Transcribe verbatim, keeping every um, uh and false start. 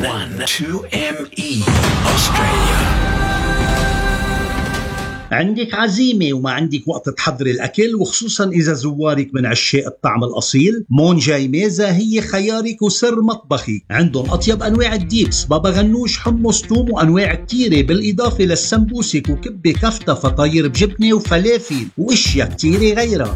one two M E Australia. عندك عزيمة وما عندك وقت تحضري الأكل، وخصوصا إذا زوارك من عشاق الطعم الأصيل، مون جاي ميزة هي خيارك وسر مطبخي. عندهم أطيب أنواع الديبس، بابا غنوش، حمص، توم، وأنواع كتيرة، بالإضافة للسمبوسك وكبة كفتة، فطاير بجبنة وفلافل وإشياء كتيرة غيرها.